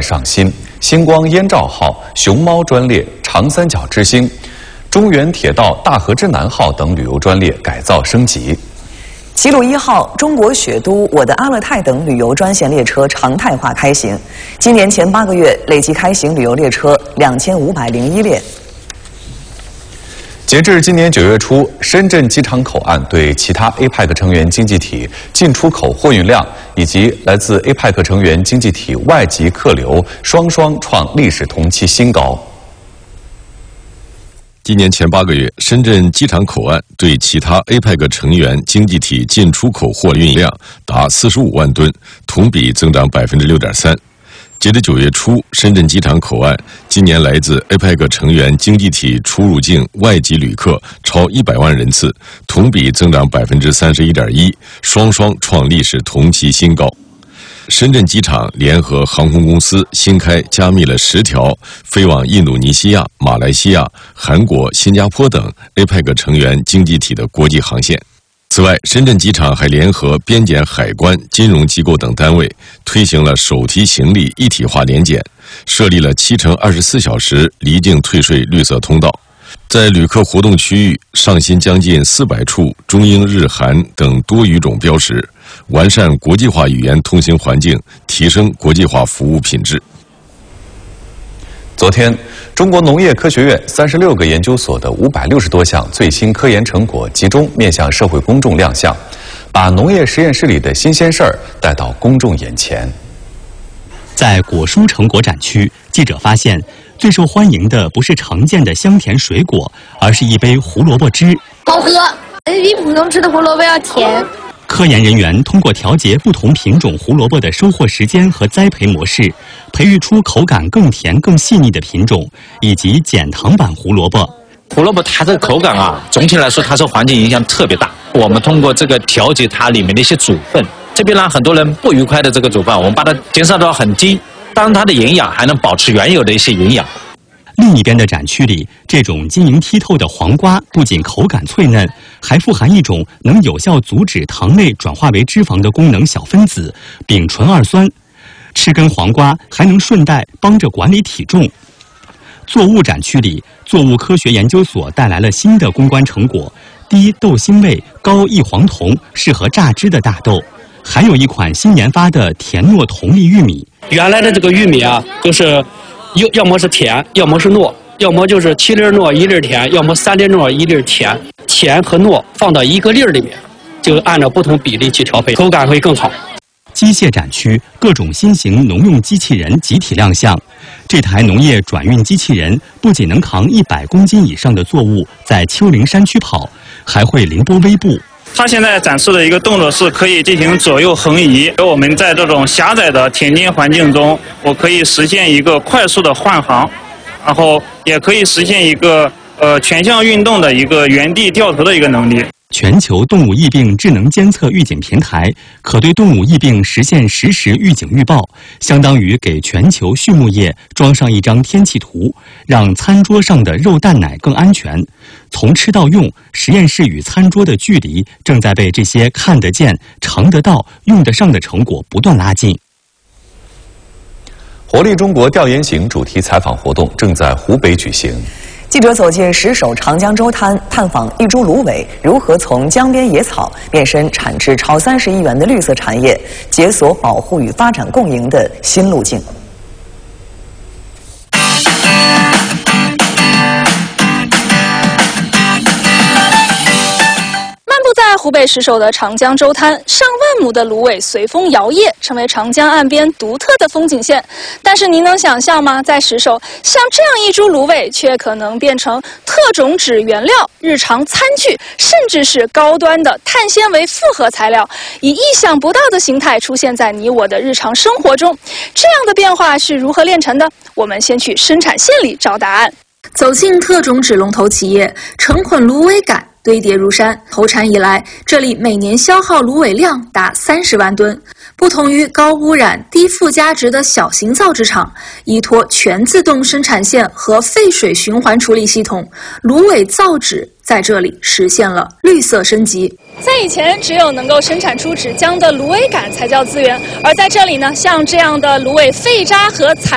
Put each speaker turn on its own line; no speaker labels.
上新，星光燕赵号、熊猫专列、长三角之星、中原铁道大河之南号等旅游专列改造升级。
齐鲁1号、中国雪都、我的阿勒泰等旅游专线列车常态化开行，今年前8个月累计开行旅游列车2501列。截至今年9月初，深圳机场口岸对其他 APEC 成员经济体进出口货运量以及来自 APEC 成员经济体外籍客流双创历史同期新高。
今年前8个月，深圳机场口岸对其他 APEC 成员经济体进出口货运量达45万吨，同比增长6.3%。截至9月初，深圳机场口岸今年来自 APEC 成员经济体出入境外籍旅客超100万人次，同比增长31.1%，双创历史同期新高。深圳机场联合航空公司新开加密了10条飞往印度尼西亚、马来西亚、韩国、新加坡等 APEC 成员经济体的国际航线。此外，深圳机场还联合边检海关、金融机构等单位，推行了手提行李一体化联检，设立了7×24小时离境退税绿色通道。在旅客活动区域上新将近400处中英日韩等多语种标识，完善国际化语言通行环境，提升国际化服务品质。
昨天，中国农业科学院36个研究所的560多项最新科研成果集中面向社会公众亮相，把农业实验室里的新鲜事儿带到公众眼前。
在果蔬成果展区，记者发现，最受欢迎的不是常见的香甜水果，而是一杯胡萝卜汁。
好喝，比普通吃的胡萝卜要甜。
科研人员通过调节不同品种胡萝卜的收获时间和栽培模式，培育出口感更甜、更细腻的品种，以及减糖版胡萝卜。
胡萝卜它这个口感啊，总体来说它受环境影响特别大。我们通过这个调节它里面的一些组分，这边让很多人不愉快的这个组分，我们把它减少到很低，当然它的营养还能保持原有的一些营养。
另一边的展区里，这种晶莹剔透的黄瓜不仅口感脆嫩，还富含一种能有效阻止糖类转化为脂肪的功能小分子丙醇二酸。吃根黄瓜还能顺带帮着管理体重。作物展区里，作物科学研究所带来了新的攻关成果：低豆腥味、高异黄酮，适合榨汁的大豆。还有一款新研发的甜糯同粒玉米。
原来的这个玉米啊，就是要么是甜，要么是糯，要么就是7粒糯1粒甜，要么3粒糯1粒甜。甜和糯放到一个粒里面，就按照不同比例去调配，口感会更好。
机械展区，各种新型农用机器人集体亮相。这台农业转运机器人不仅能扛100公斤以上的作物在丘陵山区跑，还会凌波微步。
它现在展示的一个动作是可以进行左右横移，我们在这种狭窄的田间环境中，我可以实现一个快速的换行，然后也可以实现一个全向运动的一个原地掉头的一个能力。
全球动物疫病智能监测预警平台可对动物疫病实现实时预警预报，相当于给全球畜牧业装上一张天气图，让餐桌上的肉蛋奶更安全。从吃到用，实验室与餐桌的距离正在被这些看得见、尝得到、用得上的成果不断拉近。
活力中国调研行主题采访活动正在湖北举行。
记者走进10首长江周滩，探访一株芦苇如何从江边野草变身产值超30亿元的绿色产业，解锁保护与发展共赢的新路径。
在湖北10首的长江周滩，上万亩的芦苇随风摇曳，成为长江岸边独特的风景线。但是您能想象吗？在10首，像这样一株芦苇，却可能变成特种纸原料、日常餐具，甚至是高端的碳纤维复合材料，以意想不到的形态出现在你我的日常生活中。这样的变化是如何炼成的？我们先去生产线里找答案。
走进特种纸龙头企业，成捆芦苇杆堆叠如山。投产以来，这里每年消耗芦苇量达30万吨。不同于高污染、低附加值的小型造纸厂，依托全自动生产线和废水循环处理系统，芦苇造纸在这里实现了绿色升级。
在以前，只有能够生产出纸浆的芦苇杆才叫资源，而在这里呢，像这样的芦苇废渣和材